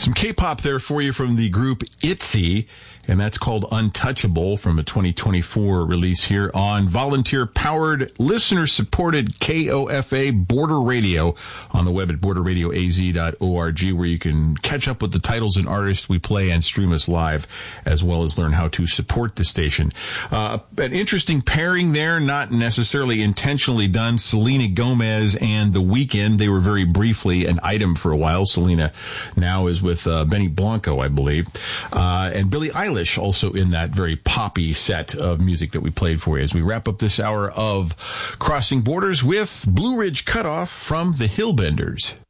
Some K-pop there for you from the group ITZY, and that's called Untouchable from a 2024 release here on volunteer-powered, listener-supported KOFA Border Radio on the web at borderradioaz.org, where you can catch up with the titles and artists we play and stream us live, as well as learn how to support the station. An interesting pairing there, not necessarily intentionally done. Selena Gomez and The Weeknd, they were very briefly an item for a while. Selena now is with Benny Blanco, I believe. And Billie Eilish also in that very poppy set of music that we played for you as we wrap up this hour of Crossing Borders with Blue Ridge Cutoff from the Hillbenders.